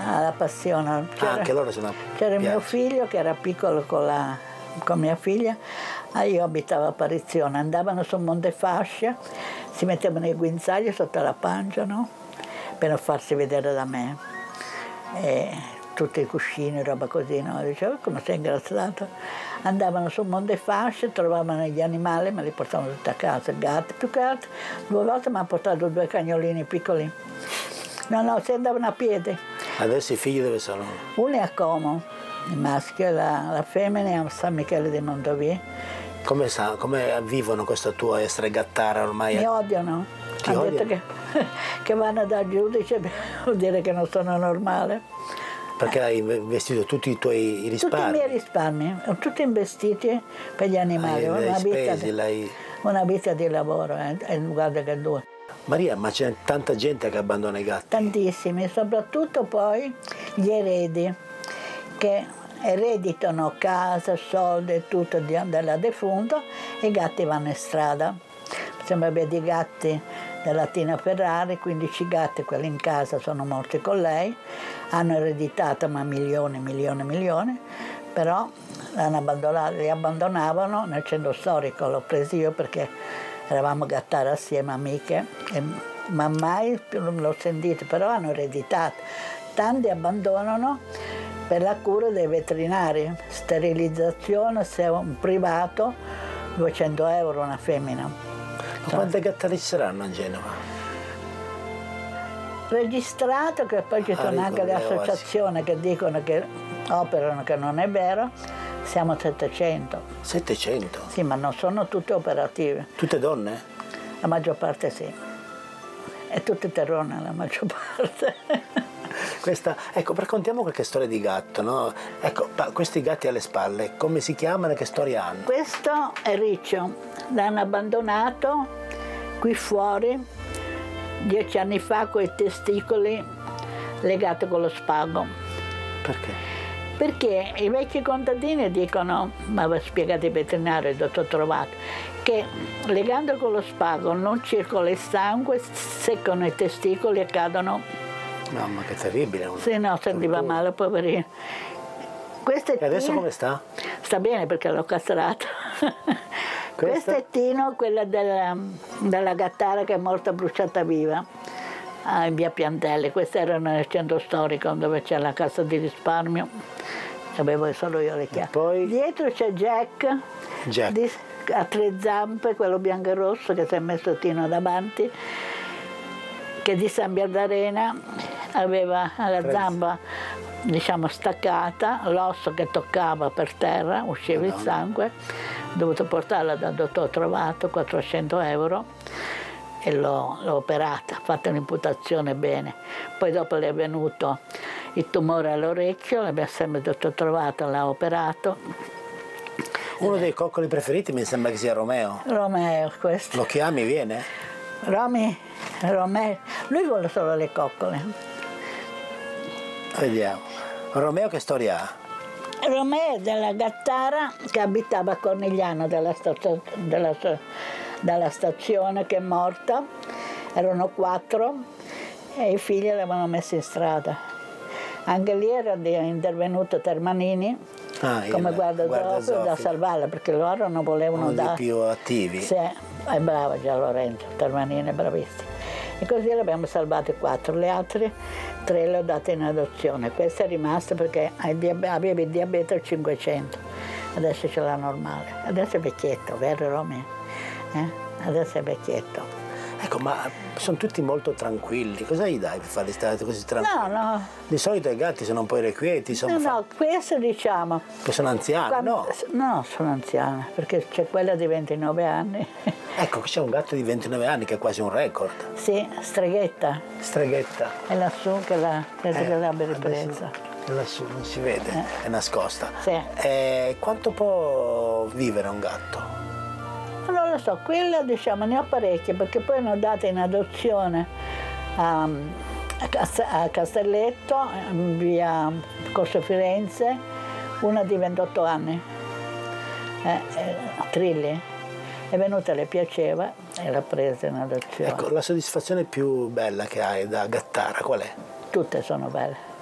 alla passione. Anche loro sono. C'era mio figlio che era piccolo con mia figlia, io abitavo a Parizione, andavano su Montefascia, si mettevano i guinzagli sotto la pancia, no? Per non farsi vedere da me. E tutti i cuscini, roba così, no? Dicevo, come sei ingrassato? Andavano su Montefascia, trovavano gli animali, me li portavano tutti a casa, gatti, più che altro. 2 volte mi hanno portato 2 cagnolini piccoli. No, si andavano a piedi. Adesso i figli dove sono? Uno è a Como, il maschio, e la femmina è a San Michele di Mondovì. Come vivono questo tuo essere gattara ormai? Mi odiano. Ti Hanno odiano? detto che vanno dal giudice, vuol dire che non sono normale. Perché hai investito tutti i tuoi risparmi? Tutti i miei risparmi, tutti investiti per gli animali. Una vita di lavoro, guarda che dura. Maria, ma c'è tanta gente che abbandona i gatti? Tantissimi, soprattutto poi gli eredi che ereditano casa, soldi e tutto della defunta e i gatti vanno in strada. Sembra vedi i gatti della Tina Ferrari, 15 gatti, quelli in casa sono morti con lei, hanno ereditato ma milioni, però li abbandonavano nel centro storico, l'ho preso io perché eravamo gattare assieme, amiche, ma mai l'ho sentito, però hanno ereditato. Tanti abbandonano per la cura dei veterinari, sterilizzazione, se è un privato, 200 euro una femmina. Ma quante gattare ci saranno a Genova? Registrato, che poi ci sono anche le associazioni che dicono che operano, che non è vero, siamo a 700. 700? Sì, ma non sono tutte operative. Tutte donne? La maggior parte sì. E tutte terrone, la maggior parte. Ecco, raccontiamo qualche storia di gatto, no? Ecco, questi gatti alle spalle, come si chiamano e che storia hanno? Questo è Riccio, l'hanno abbandonato qui fuori 10 anni fa con i testicoli legati con lo spago. Perché? Perché i vecchi contadini dicono, ma aveva spiegato il veterinario, il dottor Trovato, che legando con lo spago non circola il sangue, seccano i testicoli e cadono. Mamma, che terribile. Sì, no, sentiva male, poverino. E adesso come sta? Sta bene perché l'ho castrato. Questo è Tino, quella della gattara che è morta bruciata viva in via Piantelli. Questa era nel centro storico dove c'è la cassa di risparmio. Avevo solo io le chiavi. Poi... Dietro c'è Jack. A 3 zampe, quello bianco e rosso che si è messo Tino davanti, che di San Bernardina aveva la zamba, diciamo, staccata, l'osso che toccava per terra, usciva il sangue, ho dovuto portarla dal dottor Trovato, 400 euro, e l'ho operata, fatta un'imputazione bene. Poi dopo le è venuto il tumore all'orecchio, l'abbiamo sempre il dottor Trovato, l'ha operato. Uno dei coccoli preferiti mi sembra che sia Romeo. Romeo, questo. Lo chiami, viene? Romeo, lui vuole solo le coccole. Vediamo. Romeo che storia ha? Romeo è della gattara che abitava a Cornigliano dalla stazione, che è morta. Erano 4 e i figli l'avevano messa in strada. Anche lì era intervenuto Termanini come guardaroba da salvarla, perché loro non volevano dare. Uno dei più attivi. Sì, è brava già Lorenzo, Termanini è bravissimo. E così l'abbiamo salvate 4, le altre 3 le ho date in adozione. Questa è rimasta perché aveva il diabete al 500, adesso ce l'ha normale. Adesso è vecchietto, vero Romeo? Adesso è vecchietto. Ecco, ma sono tutti molto tranquilli, cosa gli dai per farli stare così tranquilli? No. Di solito i gatti sono un po' irrequieti. No, questo diciamo... Che sono anziani, no? No, sono anziana, perché c'è quella di 29 anni. Ecco, c'è un gatto di 29 anni che è quasi un record. Sì, Streghetta. Streghetta. È lassù che l'abbia ripresa. È lassù, non si vede, è nascosta. Sì. Quanto può vivere un gatto? Non lo so, quella diciamo ne ho parecchie, perché poi ne ho date in adozione a Castelletto, via Corso Firenze, una di 28 anni, Trilli. È venuta, le piaceva e l'ha presa in adozione. Ecco, la soddisfazione più bella che hai da gattara qual è? Tutte sono belle.